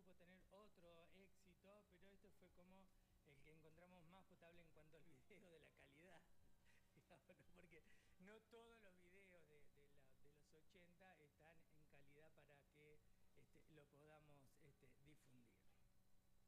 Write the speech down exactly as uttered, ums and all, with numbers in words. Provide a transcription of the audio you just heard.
supo tener otro éxito, pero este fue como el que encontramos más potable en cuanto al video de la calidad, digamos, ¿no? Porque no todos los videos